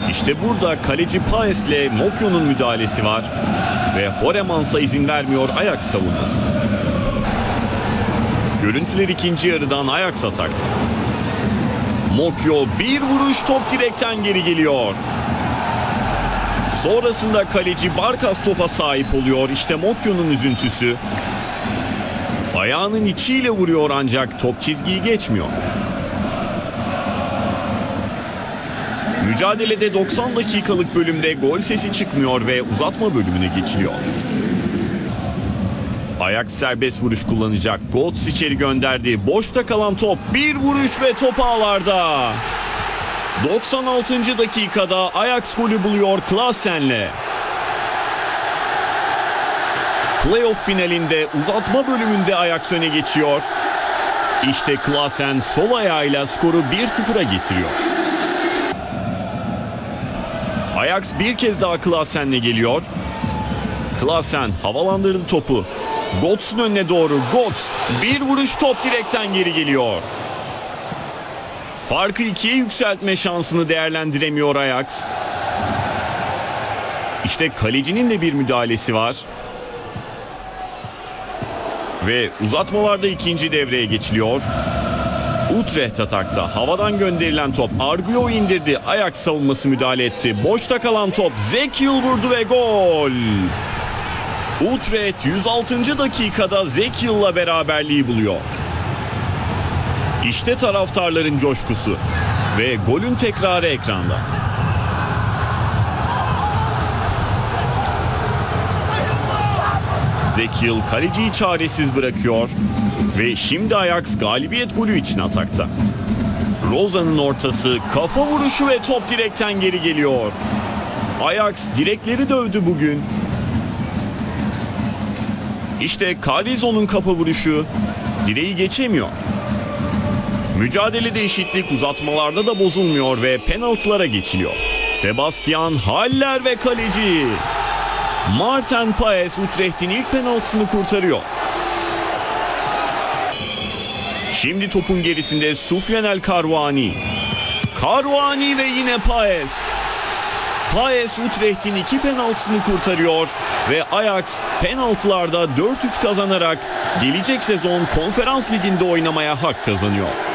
İşte burada kaleci Paes'le Mokyo'nun müdahalesi var ve Horemans'a izin vermiyor Ajax savunması. Görüntüler ikinci yarıdan Ajax atakta. Mokyo bir vuruş, top direkten geri geliyor. Sonrasında kaleci Barkas topa sahip oluyor. İşte Mokyo'nun üzüntüsü. Ayağının içiyle vuruyor ancak top çizgiyi geçmiyor. Mücadelede 90 dakikalık bölümde gol sesi çıkmıyor ve uzatma bölümüne geçiliyor. Ajax serbest vuruş kullanacak. Götze içeri gönderdi. Boşta kalan top. Bir vuruş ve top ağlarda. 96. dakikada Ajax golü buluyor Klaasen'le. Playoff finalinde uzatma bölümünde Ajax öne geçiyor. İşte Klaasen sol ayağıyla skoru 1-0'a getiriyor. Ajax bir kez daha Klaasen'le geliyor. Klaasen havalandırdı topu. Götze'nin önüne doğru. Götze bir vuruş, top direkten geri geliyor. Farkı 2'ye yükseltme şansını değerlendiremiyor Ajax. İşte kalecinin de bir müdahalesi var. Ve uzatmalarda ikinci devreye geçiliyor. Utrecht atakta. Havadan gönderilen top. Arguyo indirdi. Ajax savunması müdahale etti. Boşta kalan top. Zekiel vurdu ve gol. Utrecht 106. dakikada Zekiel'la beraberliği buluyor. İşte taraftarların coşkusu ve golün tekrarı ekranda. Zekiel kaleciyi çaresiz bırakıyor ve şimdi Ajax galibiyet golü için atakta. Roza'nın ortası, kafa vuruşu ve top direkten geri geliyor. Ajax direkleri dövdü bugün. İşte Carrizo'nun kafa vuruşu direği geçemiyor. Mücadelede eşitlik uzatmalarda da bozulmuyor ve penaltılara geçiliyor. Sebastian Haller ve kaleci Maarten Paes Utrecht'in ilk penaltısını kurtarıyor. Şimdi topun gerisinde Soufiane El Karouani. Karouani ve yine Paes. Paes Utrecht'in 2 penaltısını kurtarıyor ve Ajax penaltılarda 4-3 kazanarak gelecek sezon Konferans Ligi'nde oynamaya hak kazanıyor.